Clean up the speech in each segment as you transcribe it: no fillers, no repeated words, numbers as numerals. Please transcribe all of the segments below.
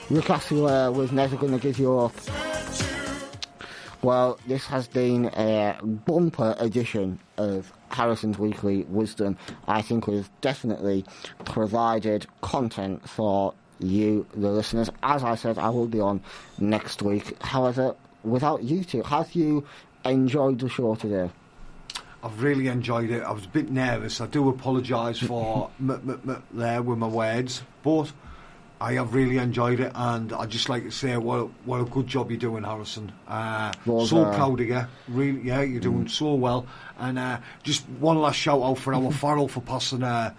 Newcastle was never going to give you up. Well, this has been a bumper edition of Harrison's Weekly Wisdom. I think we've definitely provided content for you, the listeners. As I said, I will be on next week. However, without you two, have you enjoyed the show today? I've really enjoyed it. I was a bit nervous. I do apologise for there with my words, but I have really enjoyed it, and I'd just like to say what a good job you're doing, Harrison. So proud of you. Really, yeah, you're doing so well. And just one last shout out for our Farrell for passing a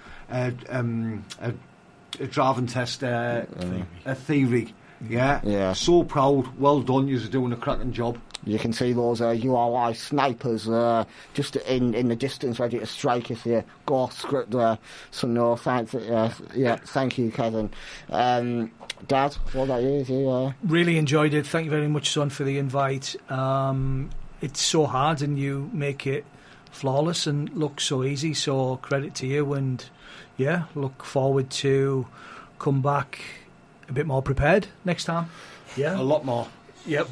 driving test, a theory. Yeah, so proud. Well done. You're doing a cracking job. You can see those URI snipers just in the distance, ready to strike if you go off script there. So no, thank you, Kevin. Dad, what about you? Really enjoyed it. Thank you very much, son, for the invite. It's so hard, and you make it flawless and look so easy. So credit to you, and yeah, look forward to come back a bit more prepared next time. Yeah, a lot more. Yep.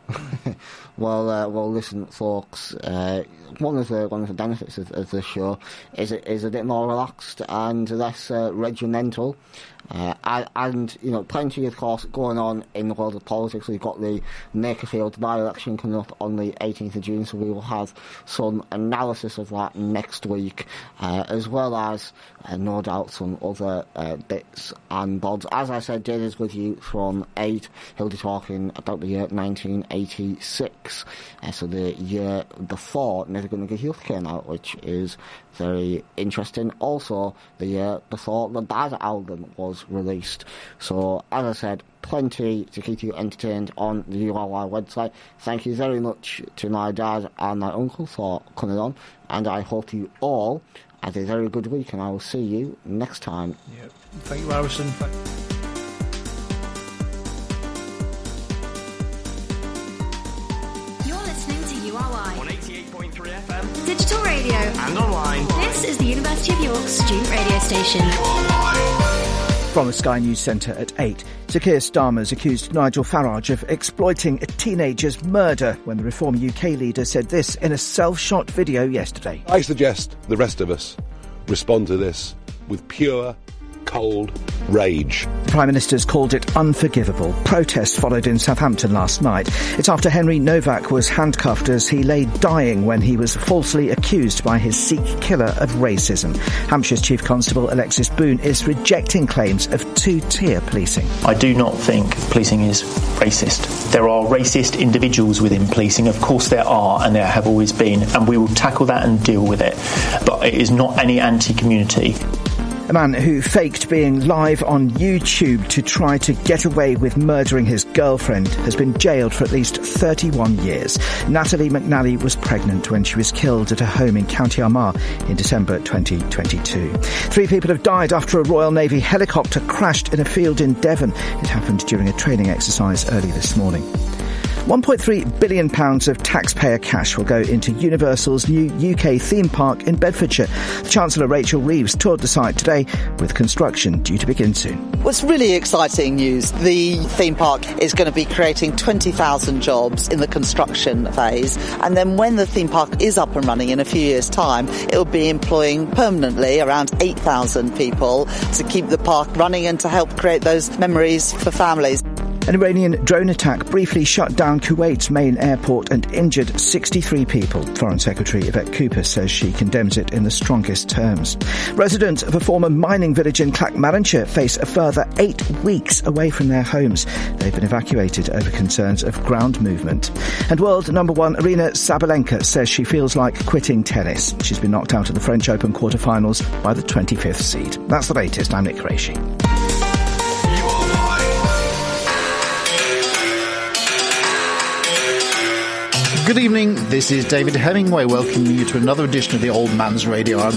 Well, listen, folks. One of the benefits of this show is a bit more relaxed and less regimental, and plenty, of course, going on in the world of politics. We've got the Makerfield by-election coming up on the 18th of June, so we will have some analysis of that next week, as well as no doubt some other bits and bobs. As I said, Dave is with you from 8. He'll be talking about the year 1986, so the year before Never Gonna Give You Up came out, which is very interesting. Also, the year before the Bad album was released. So, as I said, plenty to keep you entertained on the URI website. Thank you very much to my dad and my uncle for coming on, and I hope you all have a very good week, and I will see you next time. Yeah. Thank you, Harrison. Digital radio and online. This is the University of York's student radio station. From the Sky News Centre at 8, Sir Keir Starmer's accused Nigel Farage of exploiting a teenager's murder when the Reform UK leader said this in a self-shot video yesterday. I suggest the rest of us respond to this with pure, cold rage. The Prime Minister's called it unforgivable. Protests followed in Southampton last night. It's after Henry Novak was handcuffed as he lay dying when he was falsely accused by his Sikh killer of racism. Hampshire's Chief Constable Alexis Boone is rejecting claims of two-tier policing. I do not think policing is racist. There are racist individuals within policing, of course there are, and there have always been, and we will tackle that and deal with it. But it is not any anti-community. A man who faked being live on YouTube to try to get away with murdering his girlfriend has been jailed for at least 31 years. Natalie McNally was pregnant when she was killed at a home in County Armagh in December 2022. 3 people have died after a Royal Navy helicopter crashed in a field in Devon. It happened during a training exercise early this morning. £1.3 billion of taxpayer cash will go into Universal's new UK theme park in Bedfordshire. Chancellor Rachel Reeves toured the site today, with construction due to begin soon. What's really exciting news, the theme park is going to be creating 20,000 jobs in the construction phase, and then when the theme park is up and running in a few years' time, it will be employing permanently around 8,000 people to keep the park running and to help create those memories for families. An Iranian drone attack briefly shut down Kuwait's main airport and injured 63 people. Foreign Secretary Yvette Cooper says she condemns it in the strongest terms. Residents of a former mining village in Clackmannanshire face a further 8 weeks away from their homes. They've been evacuated over concerns of ground movement. And world number 1 Aryna Sabalenka says she feels like quitting tennis. She's been knocked out of the French Open quarterfinals by the 25th seed. That's the latest. I'm Nick Qureshi. Good evening, this is David Hemingway welcoming you to another edition of the Old Man's Radio.